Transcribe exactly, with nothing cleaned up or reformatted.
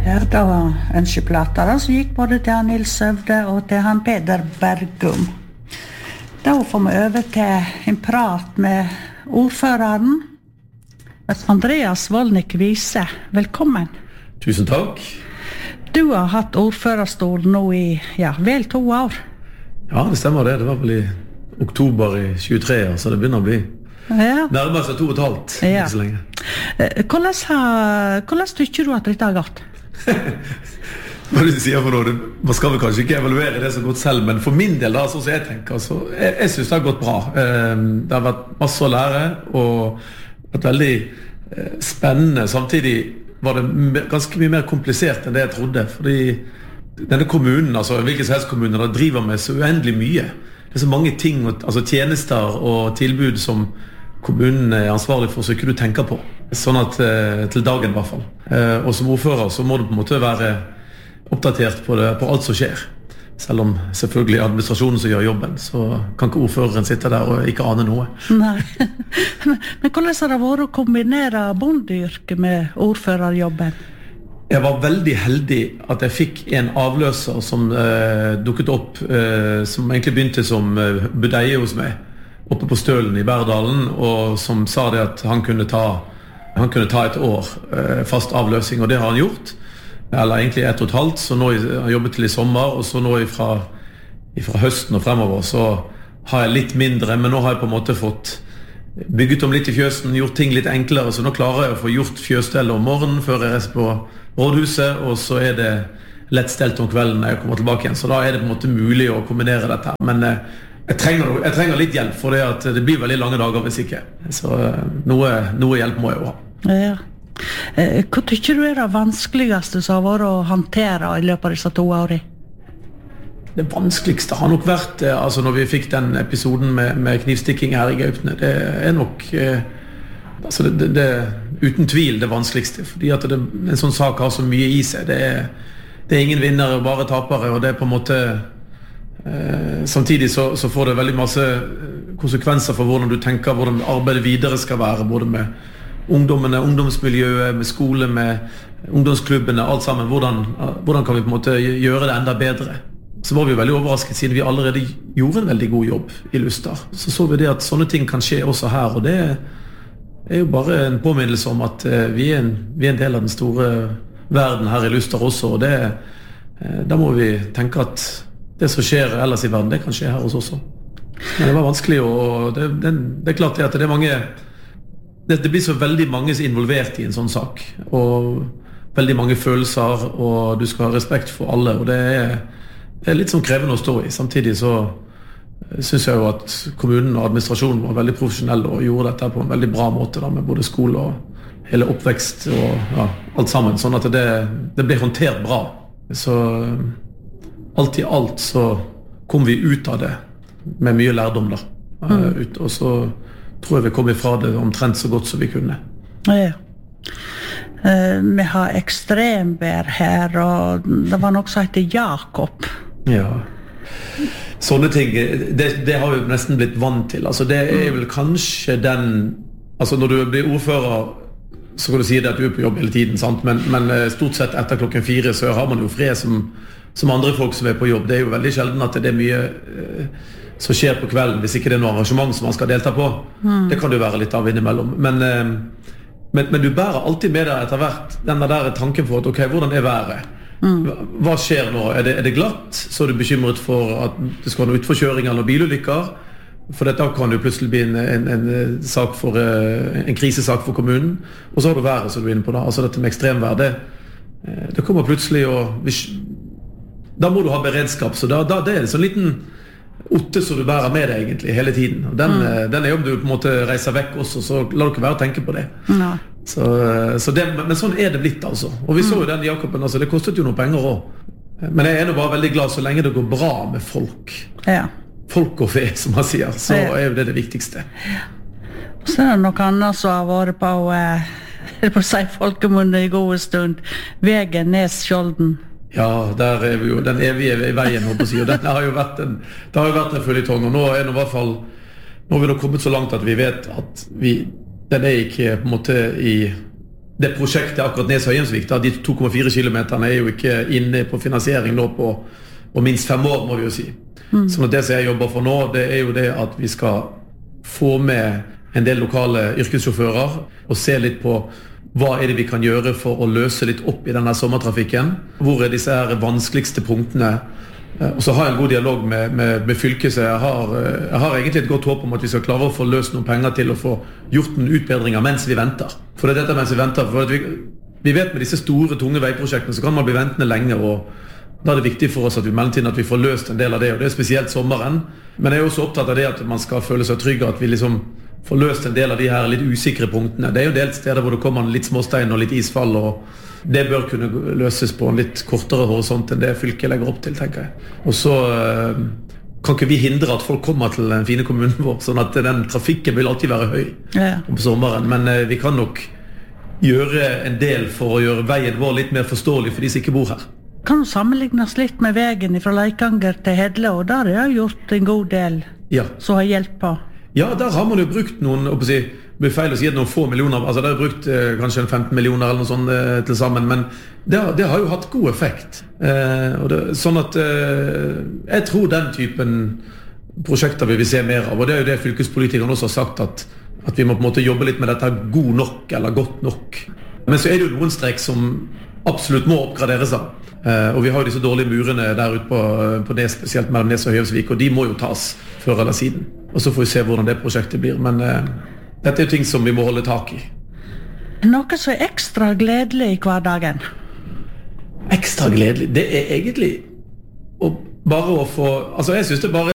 Ja, da ønsker plattere som gikk både til han Nils Søvde og til han Peder Bergum. Da får vi over til en prat med ordføreren, Andreas Vollnik Wiese. Velkommen. Tusen takk. Du har hatt ordførerstol nå i, ja, vel to år. Ja, det stemmer det. Det var vel i oktober i tjuetre, så det begynner å bli ja. nærmere seg to og et halvt. Ja. Ikke så lenge. Hvordan, har, hvordan tykker du at dette har gått? Hva du sier for noe, man skal vel kanskje ikke evaluere det som har gått selv, men for min del da, sånn som jeg tenker, så jeg, jeg synes det har gått bra. Det har vært masse å lære, og vært veldig spennende. Samtidig var det ganske mye mer komplisert enn det jeg trodde, fordi denne kommunen, altså hvilken som helst kommune, da driver med så uendelig mye. Det er så mange ting, altså tjenester og tilbud som kommunen er ansvarlig for, så ikke du tenker på. Sånn at, til dagen i hvert fall. Og som ordfører så må du på en måte være oppdatert på, det, på alt som skjer. Selv om selvfølgelig administrasjonen som gjør jobben, så kan ikke ordføreren sitte der og ikke ane noe. Nei. Men hvordan har det vært å kombinere bondeyrket med ordførerjobben? Jeg var veldig heldig at jeg fikk en avløser som eh, dukket opp, eh, som egentlig begynte som eh, budeie hos meg, oppe på Stølen i Bærdalen, og som sa det at han kunne ta, han kunne ta et år eh, fast avløsning, og det har han gjort. Eller egentlig ett og et halvt, så nå har jeg jobbet til i sommer, og så nå fra, fra høsten og fremover, så har jeg litt mindre, men nå har jeg på en måte fått bygget om litt i fjøsen, gjort ting litt enklere, så nå klarer jeg å få gjort fjøsstellet om morgenen før jeg reiser på rådhuset, og så er det lettstelt om kvelden når jeg kommer tilbake igjen, så da er det på en måte mulig å kombinere dette. Men eh, jeg, trenger, jeg trenger litt hjelp, for det, at det blir veldig lange dager hvis ikke. Så eh, noe, noe hjelp må jeg jo ha. Ja. Eh, hva tykker du er det vanskeligste som har vært å håndtere i løpet av disse to årene? Det vanskeligste har nok vært, eh, altså når vi fikk den episoden med, med knivstikking her i Gaupne, det er nok eh, altså det, det, det uten tvil det vanskeligste, fordi at det, en sånn sak har så mye i seg. Det er, det er ingen vinnere, bare tapere, og det er på en måte eh, samtidig så, så får det veldig masse konsekvenser for hvordan du tenker, hvordan arbeidet videre skal være, både med ungdommene, ungdomsmiljøet, med skole, med ungdomsklubbene, alt sammen. Hvordan, hvordan kan vi på en måte gjøre det enda bedre? Så var vi veldig overrasket, siden vi allerede gjorde en veldig god jobb i Luster. Så så vi det at sånne ting kan skje også her, og det er jo bare en påminnelse om at vi er en, vi er en del av den store verden her i Luster også, og det, da må vi tenke at det som skjer ellers i verden, det kan skje her hos oss også. Men det var vanskelig, og det, det, det er klart det at det er mange, det, det blir så veldig mange involvert i en sånn sak, og veldig mange følelser, og du skal ha respekt for alle, og det er, det er litt sånn krevende å stå i. Samtidig så synes jeg jo at kommunen og administrasjonen var veldig profesjonelle og gjorde dette på en veldig bra måte da, med både skole og hele oppvekst og ja, alt sammen, sånn at det, det ble håndtert bra. Så alt i alt så kom vi ut av det med mye lærdom da. Mm. Ut, og så tror jeg vi kom ifra det omtrent så godt som vi kunne. Ja. Uh, vi har ekstremvær her, og det var noe som heter Jakob. Ja. Sånne ting, det, det har vi nesten blitt vant til. Altså det er vel kanskje den, altså når du blir ordfører, så kan du si det at du er på jobb hele tiden, sant? Men, men stort sett etter klokken fire så har man jo fred som, som andre folk som er på jobb. Det er jo veldig sjelden at det er mye uh, som skjer på kvelden, hvis ikke det er noe arrangement som man skal delta på. Mm. Det kan det jo være litt av innimellom. Men, uh, men, men du bærer alltid med deg etter hvert den der tanken for at ok, hvordan er været? Mm. Hva skjer nå? Er det, er det glatt? Så er du bekymret for at det skal være noe utforkjøring eller bilulykker, for dette kan jo plutselig bli en, en, en, sak for, en krisesak for kommunen. Og så har du været som du er inne på da, altså dette med ekstremvær, det, det kommer plutselig, og da må du ha beredskap, så da, da det er det sånn liten otte som du bærer med deg egentlig hele tiden, og den, mm. den er jo om du på en måte reiser vekk også, så la du ikke være å tenke på det. Ja. Så, så det, men sånn er det blitt altså. Og vi så jo den Jakoben, altså, det kostet jo noen penger også. Men jeg er nå bare veldig glad så lenge det går bra med folk. Ja. Folk og fe, som man sier, så ja. Er jo det det viktigste. Ja. Så er det noe annet som har vært på, eh, på å si folkemunne i gode stund, Vegen Nes-Skjolden. Ja, der er vi jo den evige veien, håper jeg å si, og den har jo vært en, det har jo vært en føljetong, og nå er det i hvert fall, nå har vi nå kommet så langt at vi vet at vi den er ikke på en måte i det prosjektet akkurat Nes-Høyheimsvik, da, de to komma fire kilometerne er jo ikke inne på finansiering nå på, på minst fem år, må vi jo si. Mm. Så det som jeg jobber for nå, det er jo det at vi skal få med en del lokale yrkessjåfører og se litt på hva er det vi kan gjøre for å løse litt opp i denne sommertrafikken. Hvor er disse her vanskeligste punktene? Og så har jeg en god dialog med, med, med fylket, så jeg har, jeg har egentlig et godt håp om at vi skal klare å få løst noen penger til å få gjort noen utbedringer mens vi venter. For det er dette mens vi venter, for vi, vi vet med disse store, tunge veiprosjektene så kan man bli ventende lenge, og da er det viktig for oss at vi mellomtiden at vi får løst en del av det, og det er spesielt sommeren. Men jeg er også opptatt av det at man skal føle seg trygg, at vi liksom får løst en del av de her litt usikre punktene. Det er jo delt steder hvor det kommer litt småstein og litt isfall, og det bør kunne løses på en litt kortere horisont enn det fylket legger opp til, tenker jeg. Og så øh, kan ikke vi hindre at folk kommer til den fine kommunen vår, sånn at den trafikken vil alltid være høy ja. Om sommeren, men øh, vi kan nok gjøre en del for å gjøre veien vår litt mer forståelig for de som ikke bor her. Kan du sammenlignes litt med veien fra Leikanger til Hedle, og der har jeg gjort en god del ja. Som har hjulpet på. Ja, der har man jo brukt noen, å si, det blir feil å si at noen få millioner, altså der har brukt eh, kanskje femten millioner eller noe sånt eh, til sammen, men det har, det har jo hatt god effekt. Eh, og det, sånn at eh, jeg tror den typen prosjekter vil vi se mer av, og det er jo det fylkespolitikerne også har sagt, at, at vi må på en måte jobbe litt med dette god nok, eller godt nok. Men så er det jo noen strekk som absolutt må oppgraderes av. Eh, og vi har jo disse dårlige murene der ute på, på Nes, spesielt mellom Nes og Høyheimsvik, og de må jo tas før eller siden. Og så får vi se hvordan det prosjektet blir, men eh, dette er jo ting som vi må holde tak i. Noe som er ekstra gledelig i hverdagen? Ekstra gledelig? Det er egentlig å bare å få, altså jeg synes det bare